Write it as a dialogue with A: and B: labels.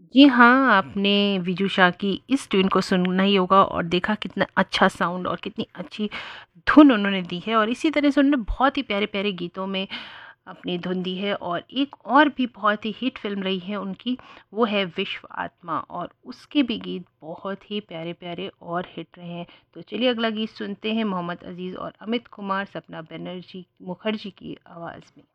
A: जी हाँ, आपने विजुषा की इस ट्यून को सुना ही होगा और देखा कितना अच्छा साउंड और कितनी अच्छी धुन उन्होंने दी है, और इसी तरह से उन्होंने बहुत ही प्यारे-प्यारे गीतों में अपनी धुन दी है। और एक और भी बहुत ही हिट फ़िल्म रही है उनकी, वो है विश्व आत्मा, और उसके भी गीत बहुत ही प्यारे-प्यारे और हिट रहे हैं। तो चलिए अगला गीत सुनते हैं मोहम्मद अज़ीज़ और अमित कुमार, सपना बनर्जी मुखर्जी की आवाज़ में।